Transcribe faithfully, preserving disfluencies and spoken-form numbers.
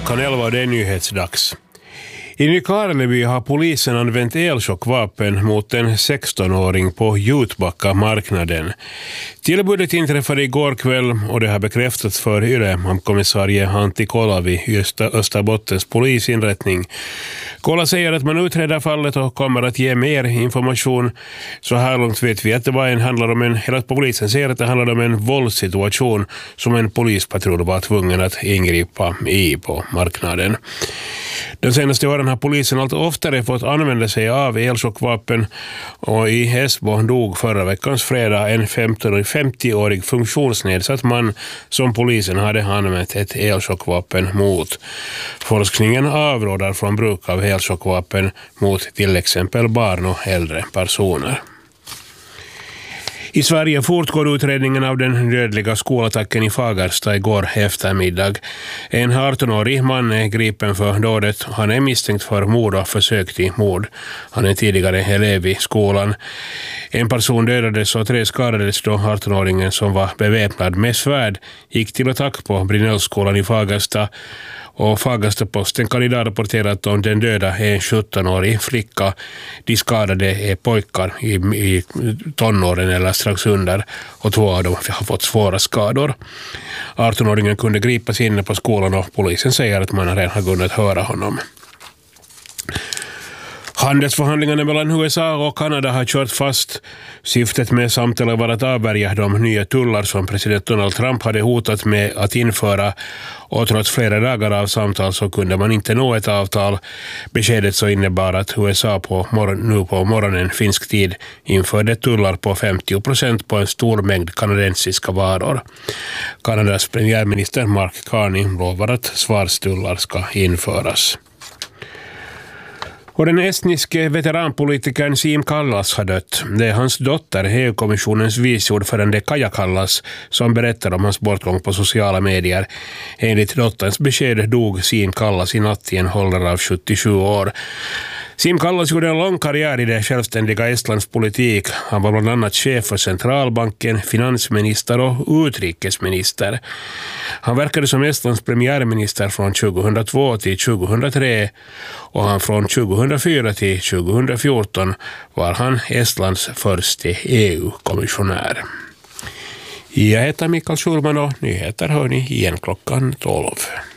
klockan elva och det är nyhetsdags. I Nykarleby har polisen använt elchockvapen mot en sexton-åring på Jutbacka-marknaden. Tillbudet inträffade igår kväll och det har bekräftats för Yle-kommissarie Antti Kolavi i Österbottens polisinrättning. Kola säger att man utreder fallet och kommer att ge mer information. Så här långt vet vi att det var en, handlar om en, eller att polisen säger att det handlar om en våldssituation som en polispatrull var tvungen att ingripa i på marknaden. Den senaste åren har polisen allt oftare fått använda sig av elchockvapen och i Esbo dog förra veckans fredag en femtio-årig funktionsnedsatt man som polisen hade använt ett elchockvapen mot. Forskningen avråder från bruk av elchockvapen mot till exempel barn och äldre personer. I Sverige fortgår utredningen av den dödliga skolattacken i Fagersta igår eftermiddag. En arton-årig man är gripen för dådet. Han är misstänkt för mord och försök till mord. Han är tidigare elev i skolan. En person dödades och tre skadades då arton-åringen som var beväpnad med svärd gick till attack på Brinellskolan i Fagersta. Och Fagersta-Posten kan idag rapportera att om den döda är en sjutton-årig flicka. De skadade är pojkar i, i tonåren eller strax under och två av dem har fått svåra skador. arton-åringen kunde gripas inne på skolan och polisen säger att man redan har kunnat höra honom. Handelsförhandlingarna mellan U S A och Kanada har kört fast. Syftet med samtalet var att avvärja de nya tullar som president Donald Trump hade hotat med att införa, och trots flera dagar av samtal så kunde man inte nå ett avtal. Beskedet så innebar att U S A på morgon, nu på morgonen finsk tid införde tullar på femtio procent på en stor mängd kanadensiska varor. Kanadas premiärminister Mark Carney lovar att svarstullar ska införas. Och den estniske veteranpolitikern Siim Kallas har dött. Det är hans dotter, E U-kommissionens viceordförande Kaja Kallas, som berättar om hans bortgång på sociala medier. Enligt dotterns besked dog Siim Kallas i natt i en ålder av sjuttiosju år. Siim Kallas gjorde en lång karriär i det självständiga Estlands politik. Han var bland annat chef för centralbanken, finansminister och utrikesminister. Han verkade som Estlands premiärminister från tjugohundratvå till tjugohundratre och han från tjugohundrafyra till tjugohundrafjorton var han Estlands första E U-kommissionär. Jag heter Mikael Schulman och nyheter hör ni igen klockan tolv.